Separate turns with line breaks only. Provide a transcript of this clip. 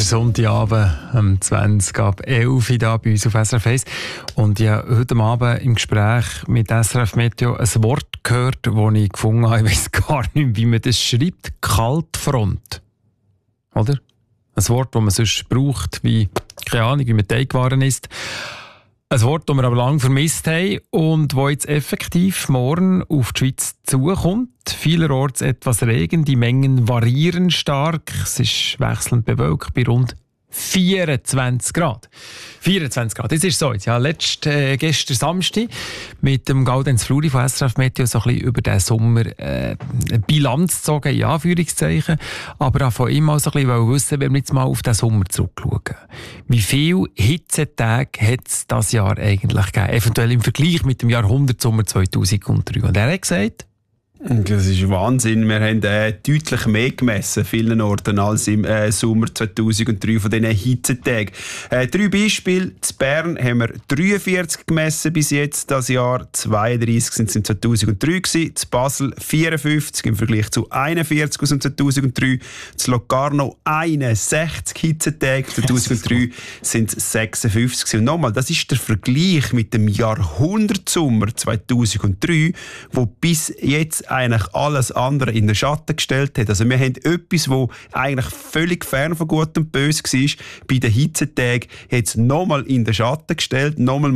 Sonntagabend am 20 ab 11 Uhr hier bei uns auf SRF 1. Und ich habe heute Abend im Gespräch mit SRF Meteo ein Wort gehört, das ich gefunden habe. Ich weiss gar nicht, wie man das schreibt. Kaltfront. Oder? Ein Wort, das man sonst braucht, wie, keine Ahnung, wie man Teig geworden ist. Ein Wort, das wir aber lange vermisst haben und das jetzt effektiv morgen auf die Schweiz zukommt. Vielerorts etwas Regen, die Mengen variieren stark. Es ist wechselnd bewölkt bei rund 24 Grad. 24 Grad, das ist so. Ich habe gestern Samstag mit dem Gaudenz Fluri von SRF Meteo so ein bisschen über den Sommer eine Bilanz gezogen, in Anführungszeichen. Aber auch von ihm auch so ein bisschen wissen, wenn wir jetzt mal auf den Sommer zurückschauen. Wie viele Hitzetage hat es dieses Jahr eigentlich gegeben? Eventuell im Vergleich mit dem Jahrhundertsommer 2003. Und er hat gesagt,
das ist Wahnsinn. Wir haben deutlich mehr gemessen, vielen Orten, als im Sommer 2003 von diesen Hitzetagen. 3 Beispiele. In Bern haben wir 43 gemessen bis jetzt das Jahr. 32 sind es im 2003 gewesen. In Basel 54 im Vergleich zu 41 aus dem 2003. In Locarno 61 Hitzetage. 2003 sind es 56 gewesen. Und nochmal, das ist der Vergleich mit dem Jahrhundertsommer 2003, wo bis jetzt eigentlich alles andere in den Schatten gestellt hat. Also wir haben etwas, das eigentlich völlig fern von Gut und Böse war. Bei den Hitzetagen hat es nochmal in den Schatten gestellt, nochmal